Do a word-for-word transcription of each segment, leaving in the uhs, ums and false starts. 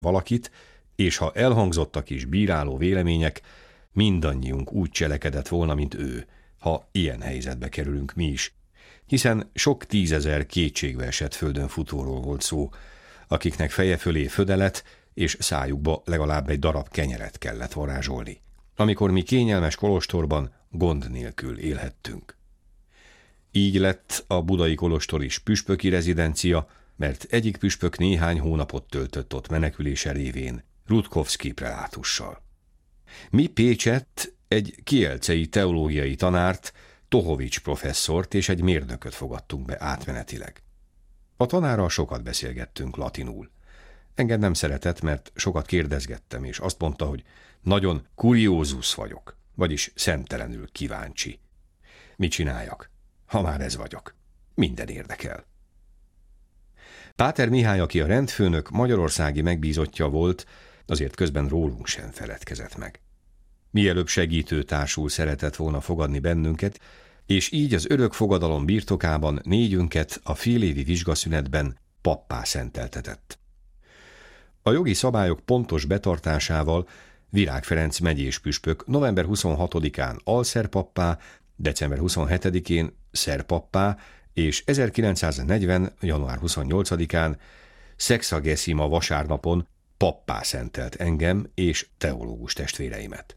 valakit, és ha elhangzottak is bíráló vélemények, mindannyiunk úgy cselekedett volna, mint ő, ha ilyen helyzetbe kerülünk mi is, hiszen sok tízezer kétségbe esett földön futóról volt szó, akiknek feje fölé födelet és szájukba legalább egy darab kenyeret kellett varázsolni, amikor mi kényelmes kolostorban gond nélkül élhettünk. Így lett a budai kolostor is püspöki rezidencia, mert egyik püspök néhány hónapot töltött ott menekülése révén, Rutkowski prelátussal. Mi Pécsett egy kielcei teológiai tanárt, Tohovics professzort és egy mérnököt fogadtunk be átmenetileg. A tanárral sokat beszélgettünk latinul. Engem nem szeretett, mert sokat kérdezgettem, és azt mondta, hogy nagyon kuriózus vagyok, vagyis szemtelenül kíváncsi. Mit csináljak, ha már ez vagyok? Minden érdekel. Páter Mihály, aki a rendfőnök magyarországi megbízottja volt, azért közben rólunk sem feledkezett meg. Mielőbb segítő társul szeretett volna fogadni bennünket, és így az örök fogadalom birtokában négyünket a félévi vizsgaszünetben pappá szenteltetett. A jogi szabályok pontos betartásával Virág Ferenc megyés püspök november huszonhatodikán alszerpappá, december huszonhetedikén szerpappá, és ezerkilencszáznegyven. január huszonnyolcadikán Szexageszima vasárnapon pappá szentelt engem és teológus testvéreimet.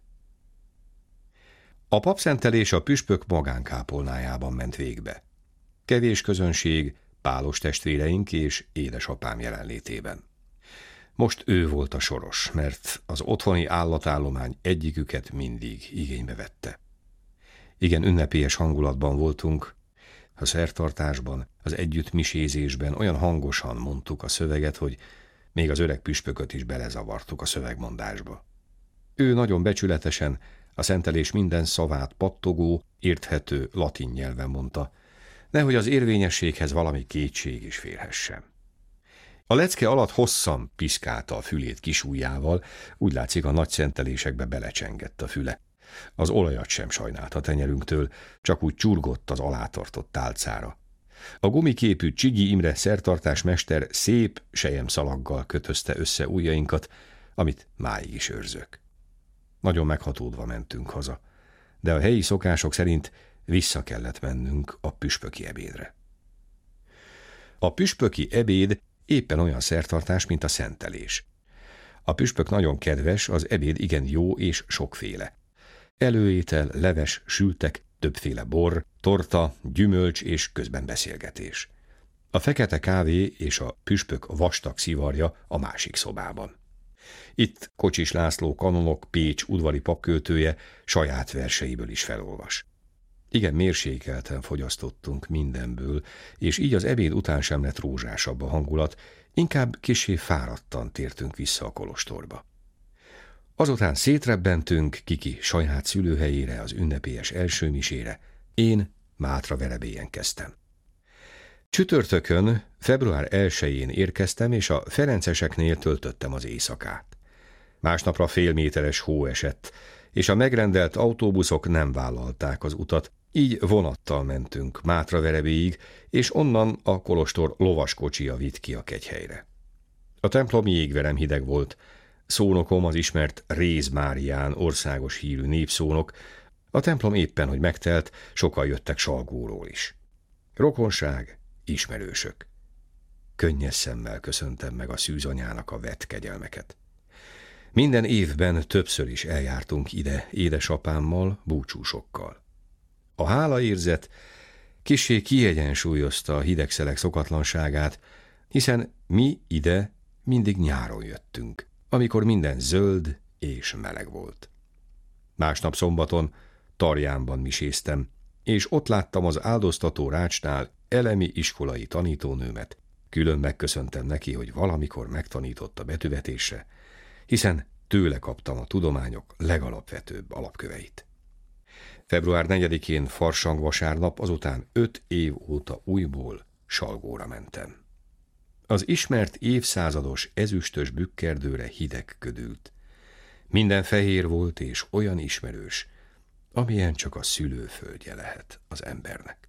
A papszentelés a püspök magánkápolnájában ment végbe. Kevés közönség, pálos testvéreink és édesapám jelenlétében. Most ő volt a soros, mert az otthoni állatállomány egyiküket mindig igénybe vette. Igen, ünnepélyes hangulatban voltunk. A szertartásban, az együttmisézésben olyan hangosan mondtuk a szöveget, hogy még az öreg püspököt is belezavartuk a szövegmondásba. Ő nagyon becsületesen a szentelés minden szavát pattogó, érthető latin nyelven mondta, nehogy az érvényességhez valami kétség is férhessen. A lecke alatt hosszan piszkálta a fülét kisujjával, úgy látszik, a nagy szentelésekbe belecsengett a füle. Az olajat sem sajnált a tenyerünktől, csak úgy csurgott az alátartott tálcára. A gumiképű Csigi Imre szertartásmester szép selyemszalaggal kötözte össze ujjainkat, amit máig is őrzök. Nagyon meghatódva mentünk haza, de a helyi szokások szerint vissza kellett mennünk a püspöki ebédre. A püspöki ebéd éppen olyan szertartás, mint a szentelés. A püspök nagyon kedves, az ebéd igen jó és sokféle. Előétel, leves, sültek, többféle bor, torta, gyümölcs és közben beszélgetés. A fekete kávé és a püspök vastag szivarja a másik szobában. Itt Kocsis László kanonok, Pécs udvari papköltője saját verseiből is felolvas. Igen, mérsékelten fogyasztottunk mindenből, és így az ebéd után sem lett rózsásabb a hangulat, inkább kissé fáradtan tértünk vissza a kolostorba. Azután szétrebbentünk Kiki saját szülőhelyére, az ünnepélyes első misére, én Mátra-Verebélyen kezdtem. Csütörtökön, február elsején érkeztem, és a ferenceseknél töltöttem az éjszakát. Másnapra félméteres hó esett, és a megrendelt autóbuszok nem vállalták az utat, így vonattal mentünk Mátra-Verebélyig, és onnan a kolostor lovaskocsia vitt ki a Kegyhelyre. A templom jégverem hideg volt, szónokom az ismert Réz Márián országos hírű népszónok, a templom éppen, hogy megtelt, sokan jöttek Salgóról is. Rokonság, ismerősök. Könnyes szemmel köszöntem meg a szűzanyának a vett kegyelmeket. Minden évben többször is eljártunk ide édesapámmal, búcsúsokkal. A hálaérzet kissé kiegyensúlyozta a hidegszelek szokatlanságát, hiszen mi ide mindig nyáron jöttünk, amikor minden zöld és meleg volt. Másnap szombaton Tarjánban miséztem, és ott láttam az áldoztató rácsnál elemi iskolai tanítónőmet. Külön megköszöntem neki, hogy valamikor megtanított a betűvetésre, hiszen tőle kaptam a tudományok legalapvetőbb alapköveit. február negyedikén farsang vasárnap, azután öt év óta újból Salgóra mentem. Az ismert évszázados ezüstös bükkerdőre hideg ködült. Minden fehér volt és olyan ismerős, amilyen csak a szülőföldje lehet az embernek.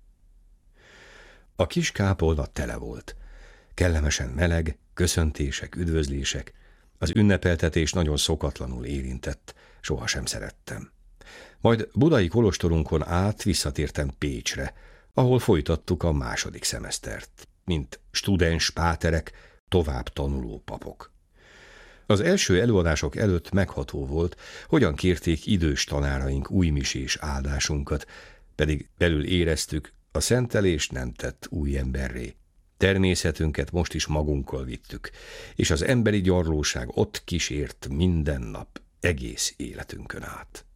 A kis kápolna tele volt, kellemesen meleg, köszöntések, üdvözlések, Az ünnepeltetés nagyon szokatlanul érintett, sohasem szerettem. Majd budai kolostorunkon át visszatértem Pécsre, ahol folytattuk a második szemesztert, mint studens páterek, tovább tanuló papok. Az első előadások előtt megható volt, hogyan kérték idős tanáraink újmisés áldásunkat, pedig belül éreztük, a szentelés nem tett új emberré. Természetünket most is magunkkal vittük, és az emberi gyarlóság ott kísért minden nap, egész életünkön át.